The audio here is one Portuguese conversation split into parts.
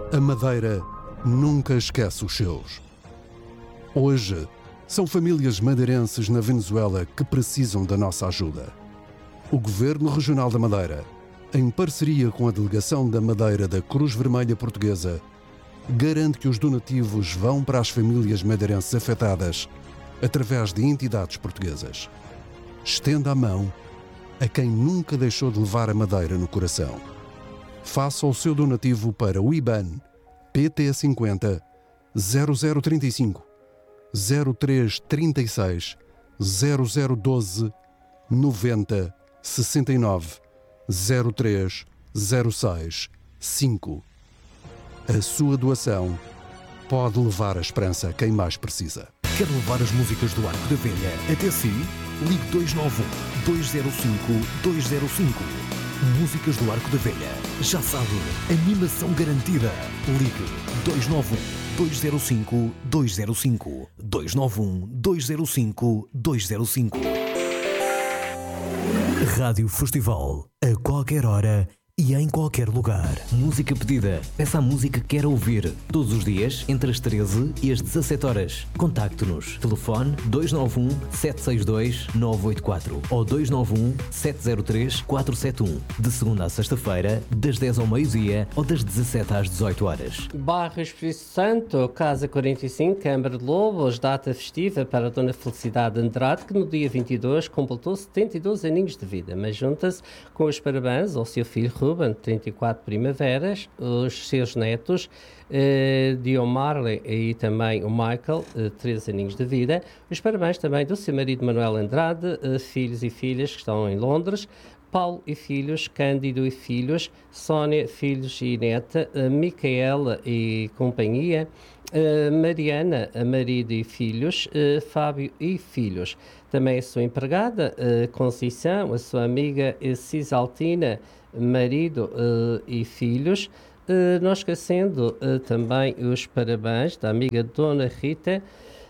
A Madeira nunca esquece os seus. Hoje, são famílias madeirenses na Venezuela que precisam da nossa ajuda. O Governo Regional da Madeira, em parceria com a Delegação da Madeira da Cruz Vermelha Portuguesa, garante que os donativos vão para as famílias madeirenses afetadas através de entidades portuguesas. Estenda a mão a quem nunca deixou de levar a Madeira no coração. Faça o seu donativo para o IBAN PT50 0035 0336 0012 90 69 03 06 5. A sua doação pode levar a esperança a quem mais precisa. Quer levar as músicas do Arco da Velha até si? Ligue 291 205 205. Músicas do Arco da Velha. Já sabe, animação garantida. Ligue 291 205 205. 291 205 205. Rádio Festival. A qualquer hora e em qualquer lugar. Música pedida. Peça a música que quer ouvir. Todos os dias, entre as 13 e as 17 horas. Contacte-nos. Telefone 291-762-984 ou 291-703-471. De segunda a sexta-feira, das 10 ao meio-dia ou das 17 às 18 horas. Bairro Espírito Santo, Casa 45, Câmara de Lobos, data festiva para a Dona Felicidade Andrade, que no dia 22 completou 72 aninhos de vida, mas junta-se com os parabéns ao seu filho Ruben, 34 primaveras, os seus netos, Diomarle e também o Michael, 3 aninhos de vida. Os parabéns também do seu marido Manuel Andrade, filhos e filhas que estão em Londres, Paulo e filhos, Cândido e filhos, Sónia, filhos e neta, Micaela e companhia, Mariana, marido e filhos, Fábio e filhos. Também a sua empregada, Conceição, a sua amiga Cisaltina, marido e filhos. Não esquecendo também os parabéns da amiga Dona Rita,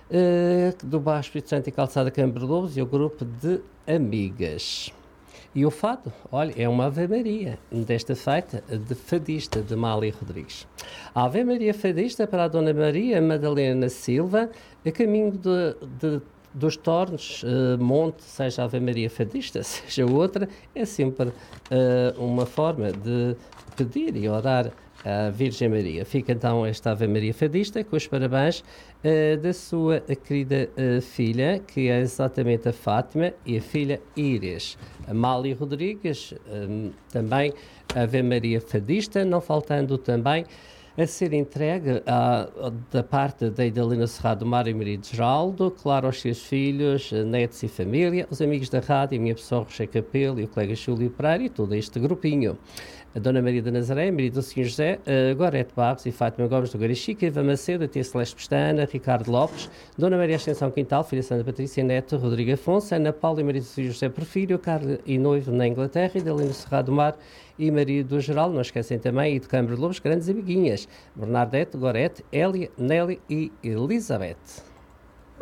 do Bairro Espírito Santo e Calçada Câmara de Lobos, e o grupo de amigas. E o fado, olha, é uma Ave Maria desta feita de fadista de Mália Rodrigues. A Ave Maria fadista para a Dona Maria Madalena Silva, a caminho dos Tornos, Monte, seja a Ave Maria fadista, seja outra, é sempre uma forma de pedir e orar a Virgem Maria. Fica então esta Ave Maria fadista com os parabéns da sua querida filha, que é exatamente a Fátima, e a filha Íris. A Mália Rodrigues, também a Ave Maria fadista, não faltando também a ser entregue da parte da Idalina Serrado do Mar e marido Geraldo, claro, aos seus filhos, netos e família, os amigos da rádio, a minha pessoa Rocha Capelo e o colega Júlio Pereira e todo este grupinho. A Dona Maria da Nazaré, marido do Sr. José, Gorete Barros e Fátima Gomes do Garichica, Eva Macedo, a Tia Celeste Pestana, Ricardo Lopes, Dona Maria Ascensão Quintal, filha Santa Patrícia Neto, Rodrigo Afonso, Ana Paula e marido do Sr. José Porfírio, Carlos e noivo na Inglaterra, e Idalina Serrado do Mar e marido do Geral, não esquecem também, e de Câmara de Lobos, grandes amiguinhas, Bernadette, Gorete, Hélia, Nelly e Elizabeth.